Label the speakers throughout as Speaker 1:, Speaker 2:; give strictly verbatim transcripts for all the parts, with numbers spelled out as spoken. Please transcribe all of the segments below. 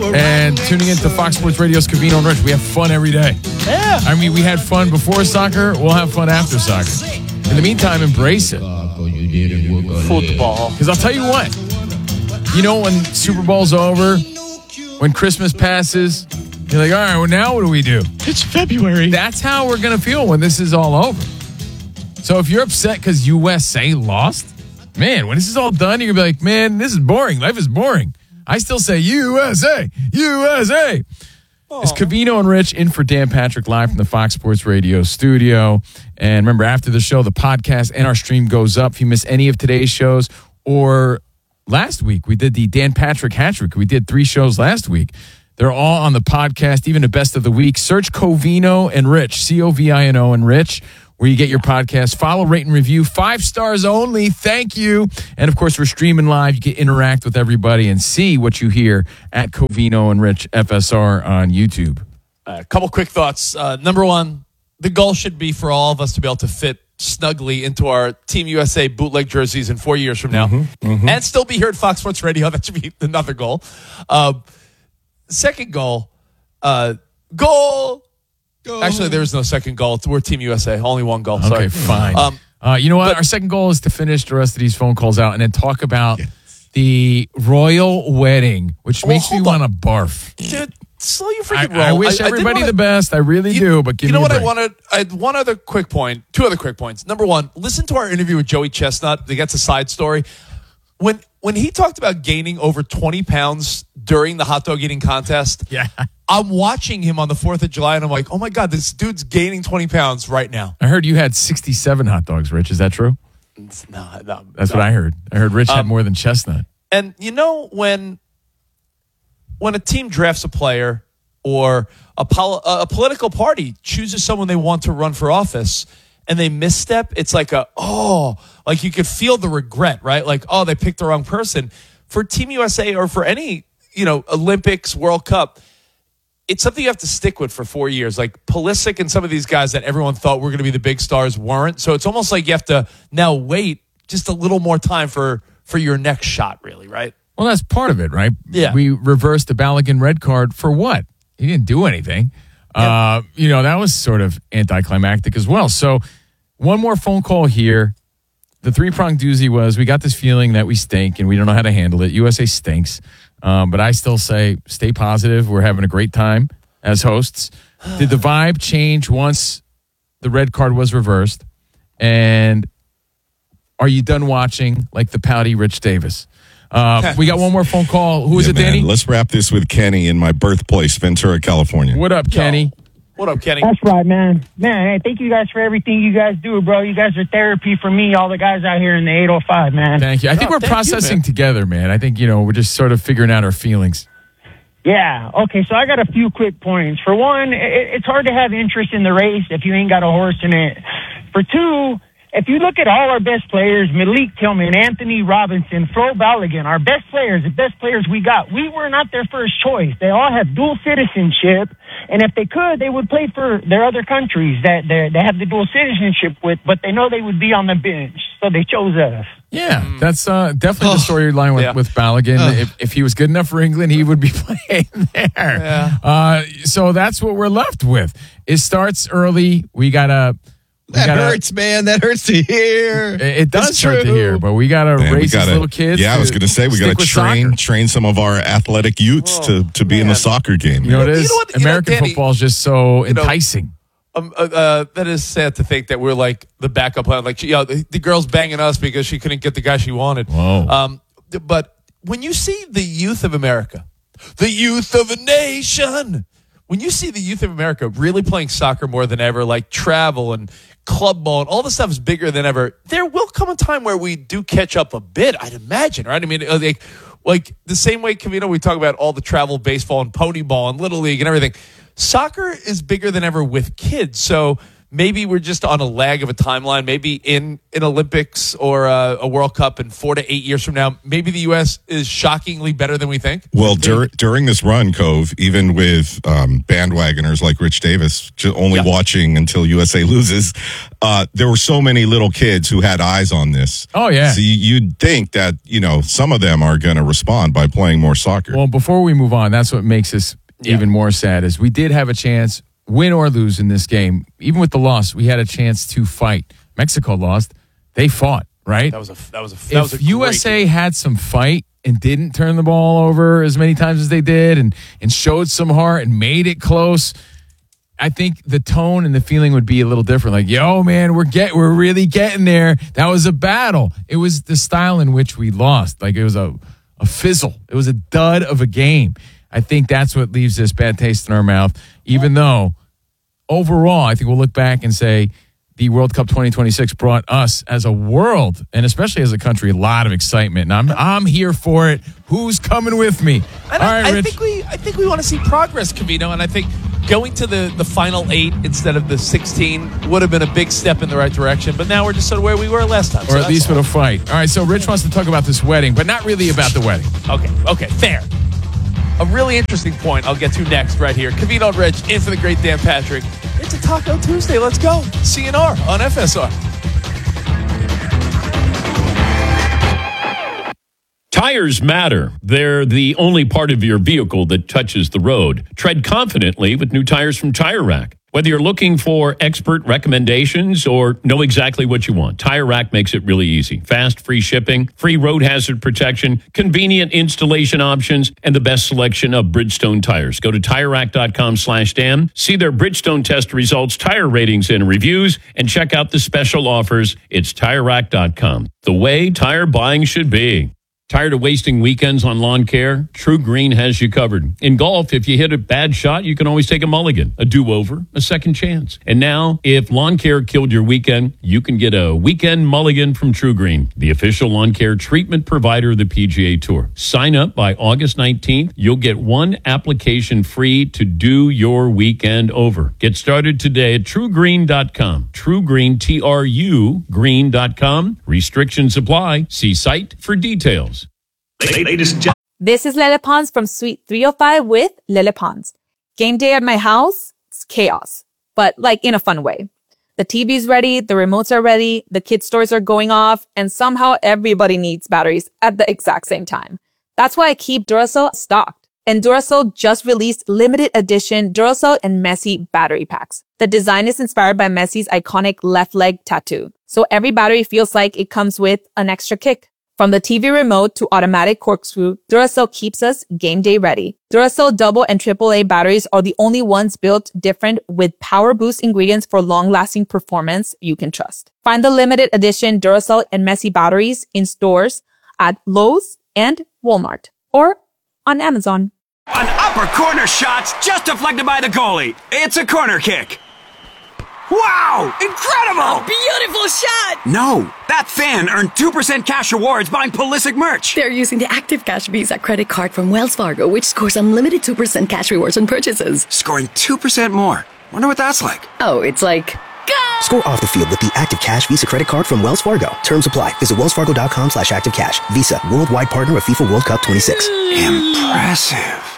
Speaker 1: and tuning into Fox Sports Radio's Covino and Rich. We have fun every day.
Speaker 2: Yeah.
Speaker 1: I mean, we had fun before soccer. We'll have fun after soccer. In the meantime, embrace it.
Speaker 2: Football.
Speaker 1: Because I'll tell you what. You know, when Super Bowl's over, when Christmas passes, you're like, all right, well, now what do we do?
Speaker 2: It's February.
Speaker 1: That's how we're going to feel when this is all over. So if you're upset because U S A lost, man, when this is all done, you're going to be like, man, this is boring. Life is boring. I still say U S A, U S A. Oh. It's Covino and Rich in for Dan Patrick live from the Fox Sports Radio studio. And remember, after the show, the podcast and our stream goes up. If you miss any of today's shows or last week, we did the Dan Patrick hat-trick. We did three shows last week. They're all on the podcast, even the best of the week. Search Covino and Rich, C O V I N O and Rich, where you get your podcast. Follow, rate, and review. Five stars only. Thank you. And, of course, we're streaming live. You can interact with everybody and see what you hear at Covino and Rich F S R on YouTube.
Speaker 2: A uh, couple quick thoughts. Uh, number one, the goal should be for all of us to be able to fit snugly into our Team U S A bootleg jerseys in four years from now
Speaker 1: Mm-hmm, mm-hmm.
Speaker 2: and still be here at Fox Sports Radio. That should be another goal. Uh, second goal, uh, goal. Go. Actually, there is no second goal. We're Team U S A. Only one goal.
Speaker 1: Okay,
Speaker 2: Sorry.
Speaker 1: fine.
Speaker 2: Um,
Speaker 1: uh, you know what?
Speaker 2: but,
Speaker 1: Our second goal is to finish the rest of these phone calls out and then talk about yes. the royal wedding, which
Speaker 2: well,
Speaker 1: makes me want to barf.
Speaker 2: Dude, slow your freaking
Speaker 1: I,
Speaker 2: roll.
Speaker 1: I wish
Speaker 2: I,
Speaker 1: everybody
Speaker 2: I
Speaker 1: the best. I really
Speaker 2: you,
Speaker 1: do, but give
Speaker 2: you know
Speaker 1: me
Speaker 2: what
Speaker 1: a
Speaker 2: I
Speaker 1: break.
Speaker 2: wanted? I had one other quick point. Two other quick points. Number one, listen to our interview with Joey Chestnut. That's a side story. When when he talked about gaining over twenty pounds during the hot dog eating contest,
Speaker 1: yeah.
Speaker 2: I'm watching him on the fourth of July, and I'm like, oh, my God, this dude's gaining twenty pounds right now.
Speaker 1: I heard you had sixty-seven hot dogs, Rich. Is that true?
Speaker 2: No, no.
Speaker 1: That's
Speaker 2: no.
Speaker 1: what I heard. I heard Rich
Speaker 2: um,
Speaker 1: had more than Chestnut.
Speaker 2: And, you know, when when a team drafts a player or a, pol- a political party chooses someone they want to run for office and they misstep, it's like a, oh, like you could feel the regret, right? Like, oh, they picked the wrong person. For Team U S A or for any, you know, Olympics, World Cup, it's something you have to stick with for four years. Like Pulisic and some of these guys that everyone thought were going to be the big stars weren't. So it's almost like you have to now wait just a little more time for, for your next shot, really, right?
Speaker 1: Well, that's part of it, right?
Speaker 2: Yeah.
Speaker 1: We reversed the Balogun red card for what? He didn't do anything. Yeah. Uh, you know, that was sort of anticlimactic as well. So one more phone call here. The three-pronged doozy was we got this feeling that we stink and we don't know how to handle it. U S A stinks. Um, but I still say stay positive. We're having a great time as hosts. Did the vibe change once the red card was reversed? And are you done watching like the pouty Rich Davis? Uh, we got one more phone call. Who is
Speaker 3: yeah,
Speaker 1: it,
Speaker 3: man.
Speaker 1: Danny?
Speaker 3: Let's wrap this with Kenny in my birthplace, Ventura, California.
Speaker 1: What up, Kenny?
Speaker 2: Yo. What up, Kenny?
Speaker 4: That's right, man. Man, hey, thank you guys for everything you guys do, bro. You guys are therapy for me, all the guys out here in the eight oh five, man.
Speaker 1: Thank you. I think
Speaker 2: Oh,
Speaker 1: we're
Speaker 2: thank you,
Speaker 1: processing
Speaker 2: man.
Speaker 1: together, man. I think, you know, we're just sort of figuring out our feelings.
Speaker 4: Yeah. Okay, so I got a few quick points. For one, it, it's hard to have interest in the race if you ain't got a horse in it. For two, if you look at all our best players, Malik Tillman, Anthony Robinson, Flo Balogun, our best players, the best players we got, we were not their first choice. They all have dual citizenship, and if they could, they would play for their other countries that they they have the dual citizenship with, but they know they would be on the bench, so they chose us.
Speaker 1: Yeah, that's uh, definitely the storyline with,
Speaker 2: Yeah.
Speaker 1: with Balogun. If, if he was good enough for England, he would be playing there.
Speaker 2: Yeah.
Speaker 1: Uh, so that's what we're left with. It starts early. We got to...
Speaker 5: That
Speaker 1: gotta,
Speaker 5: hurts, man. That hurts to hear.
Speaker 1: It, it does
Speaker 5: It's
Speaker 1: hurt to
Speaker 5: true.
Speaker 1: hear, but we got to
Speaker 3: Man, we
Speaker 1: raise
Speaker 3: gotta-
Speaker 1: these little kids.
Speaker 3: Yeah, I was going to say we got
Speaker 1: stick
Speaker 3: to
Speaker 1: with
Speaker 3: train
Speaker 1: soccer.
Speaker 3: train some of our athletic youths
Speaker 2: Oh,
Speaker 3: to, to be in
Speaker 2: man.
Speaker 3: the soccer game.
Speaker 1: You know what it
Speaker 2: You
Speaker 1: is?
Speaker 2: know what- you know,
Speaker 1: American
Speaker 2: Danny,
Speaker 1: football is just so
Speaker 2: you know,
Speaker 1: enticing.
Speaker 2: Um, uh, uh, that is sad to think that we're like the backup plan. Like, you know, the, the girl's banging us because she couldn't get the guy she wanted.
Speaker 1: Whoa.
Speaker 2: Um, th- but when you see the youth of America, the youth of a nation, when you see the youth of America really playing soccer more than ever, like travel and club ball and all this stuff is bigger than ever, there will come a time where we do catch up a bit, I'd imagine, right? I mean, uh, like, like the same way, Covino, we talk about all the travel baseball and pony ball and Little League and everything. Soccer is bigger than ever with kids. So maybe we're just on a lag of a timeline. Maybe in an Olympics or a, a World Cup in four to eight years from now, maybe the U S is shockingly better than we think.
Speaker 3: Well, dur- during this run, Cove, even with um, bandwagoners like Rich Davis, ju- only
Speaker 2: Yeah.
Speaker 3: watching until U S A loses, uh, there were so many little kids who had eyes on this.
Speaker 1: Oh, yeah.
Speaker 3: So you, you'd think that, you know, some of them are going to respond by playing more soccer.
Speaker 1: Well, before we move on, that's what makes this
Speaker 2: Yeah.
Speaker 1: even more sad is we did have a chance, win or lose in this game. Even with the loss, we had a chance to fight. Mexico lost. They fought, right?
Speaker 2: That was a that was a that
Speaker 1: If
Speaker 2: was a
Speaker 1: U S A
Speaker 2: great game.
Speaker 1: had some fight and didn't turn the ball over as many times as they did and, and showed some heart and made it close, I think the tone and the feeling would be a little different. Like, yo, man, we're get we're really getting there. That was a battle. It was the style in which we lost. Like it was a, a fizzle. It was a dud of a game. I think that's what leaves this bad taste in our mouth, even though overall, I think we'll look back and say the World Cup twenty twenty-six brought us as a world, and especially as a country, a lot of excitement. And I'm I'm here for it. Who's coming with me?
Speaker 2: And
Speaker 1: All
Speaker 2: I,
Speaker 1: right,
Speaker 2: I
Speaker 1: Rich.
Speaker 2: think we I think we want to see progress, Covino, and I think going to the, the final eight instead of the sixteen would have been a big step in the right direction. But now we're just sort of where we were last time.
Speaker 1: Or
Speaker 2: so
Speaker 1: at
Speaker 2: that's
Speaker 1: least
Speaker 2: all.
Speaker 1: with a fight. All right, so Rich wants to talk about this wedding, but not really about the wedding.
Speaker 2: Okay, okay, fair. A really interesting point I'll get to next right here. Covino and Rich in for the great Dan Patrick. It's a Taco Tuesday. Let's go. C N R on F S R.
Speaker 6: Tires matter. They're the only part of your vehicle that touches the road. Tread confidently with new tires from Tire Rack. Whether you're looking for expert recommendations or know exactly what you want, Tire Rack makes it really easy. Fast, free shipping, free road hazard protection, convenient installation options, and the best selection of Bridgestone tires. Go to TireRack.com slash Dan, see their Bridgestone test results, tire ratings, and reviews, and check out the special offers. It's Tire Rack dot com, the way tire buying should be. Tired of wasting weekends on lawn care? True Green has you covered. In golf, if you hit a bad shot, you can always take a mulligan, a do-over, a second chance. And now, if lawn care killed your weekend, you can get a weekend mulligan from True Green, the official lawn care treatment provider of the P G A Tour. Sign up by August nineteenth. You'll get one application free to do your weekend over. Get started today at True Green dot com. True Green, T R U, green dot com. Restrictions apply. See site for details.
Speaker 7: Ladies and gentlemen.
Speaker 8: This is Lele Pons from Suite three oh five with Lele Pons. Game day at my house, it's chaos, but like in a fun way. The T V's ready, the remotes are ready, the kids' toys are going off, and somehow everybody needs batteries at the exact same time. That's why I keep Duracell stocked. And Duracell just released limited edition Duracell and Messi battery packs. The design is inspired by Messi's iconic left leg tattoo. So every battery feels like it comes with an extra kick. From the T V remote to automatic corkscrew, Duracell keeps us game day ready. Duracell double and triple A batteries are the only ones built different with power boost ingredients for long-lasting performance you can trust. Find the limited edition Duracell and Messi batteries in stores at Lowe's and Walmart or on Amazon.
Speaker 7: An upper corner shot's just deflected by the goalie. It's a corner kick. Wow! Incredible!
Speaker 9: Beautiful shot!
Speaker 7: No, that fan earned two percent cash rewards buying Pulisic merch.
Speaker 9: They're using the Active Cash Visa credit card from Wells Fargo, which scores unlimited two percent cash rewards on purchases.
Speaker 7: Scoring two percent more. Wonder what that's like.
Speaker 9: Oh, it's like... Go!
Speaker 10: Score off the field with the Active Cash Visa credit card from Wells Fargo. Terms apply. Visit wellsfargo.com slash active cash. Visa, worldwide partner of FIFA World Cup twenty-six.
Speaker 7: Impressive.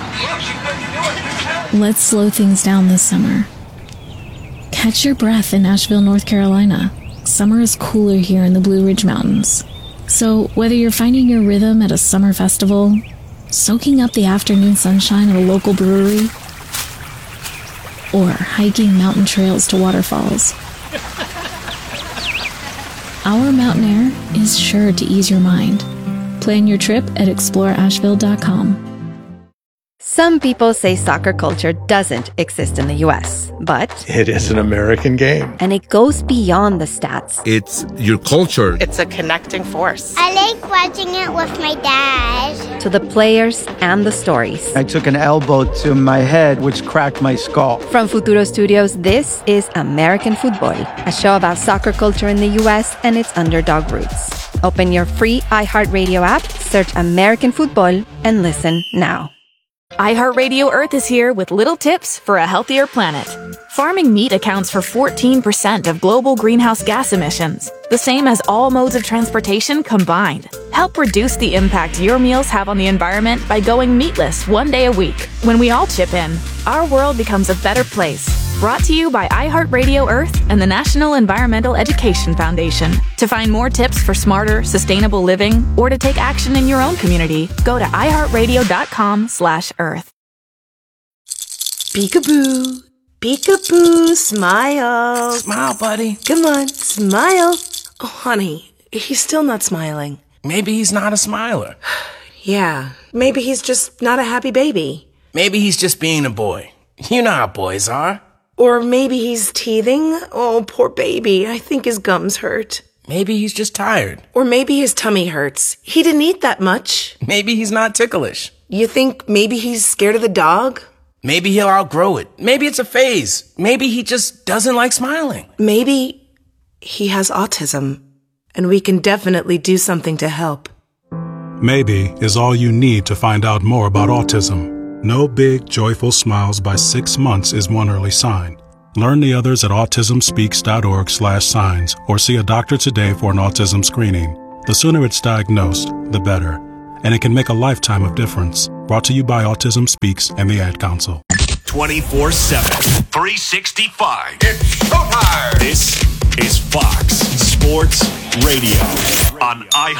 Speaker 11: Let's slow things down this summer. Catch your breath in Asheville, North Carolina. Summer is cooler here in the Blue Ridge Mountains. So whether you're finding your rhythm at a summer festival, soaking up the afternoon sunshine at a local brewery, or hiking mountain trails to waterfalls, our mountain air is sure to ease your mind. Plan your trip at explore asheville dot com.
Speaker 12: Some people say soccer culture doesn't exist in the U S, but
Speaker 13: it is an American game.
Speaker 12: And it goes beyond the stats.
Speaker 14: It's your culture.
Speaker 15: It's a connecting force.
Speaker 16: I like watching it with my dad.
Speaker 12: To the players and the stories.
Speaker 17: I took an elbow to my head, which cracked my skull.
Speaker 12: From Futuro Studios, this is American Football, a show about soccer culture in the U S and its underdog roots. Open your free iHeartRadio app, search American Football, and listen now.
Speaker 8: iHeartRadio Earth is here with little tips for a healthier planet. Farming meat accounts for fourteen percent of global greenhouse gas emissions, the same as all modes of transportation combined. Help reduce the impact your meals have on the environment by going meatless one day a week. When we all chip in, our world becomes a better place. Brought to you by iHeartRadio Earth and the National Environmental Education Foundation. To find more tips for smarter, sustainable living, or to take action in your own community, go to iHeartRadio.com slash Earth.
Speaker 14: Peekaboo. Peekaboo. Smile.
Speaker 15: Smile, buddy.
Speaker 14: Come on, smile. Oh, honey, he's still not smiling.
Speaker 15: Maybe he's not a smiler.
Speaker 14: Yeah, maybe he's just not a happy baby.
Speaker 15: Maybe he's just being a boy. You know how boys are.
Speaker 14: Or maybe he's teething. Oh, poor baby. I think his gums hurt.
Speaker 15: Maybe he's just tired.
Speaker 14: Or maybe his tummy hurts. He didn't eat that much.
Speaker 15: Maybe he's not ticklish.
Speaker 14: You think maybe he's scared of the dog?
Speaker 15: Maybe he'll outgrow it. Maybe it's a phase. Maybe he just doesn't like smiling.
Speaker 14: Maybe he has autism, and we can definitely do something to help.
Speaker 18: Maybe is all you need to find out more about autism. No big, joyful smiles by six months is one early sign. Learn the others at autismspeaks.org slash signs or see a doctor today for an autism screening. The sooner it's diagnosed, the better. And it can make a lifetime of difference. Brought to you by Autism Speaks and the Ad Council.
Speaker 19: twenty-four seven, three sixty-five. It's showtime. This is Fox Sports Radio on iHeartRadio.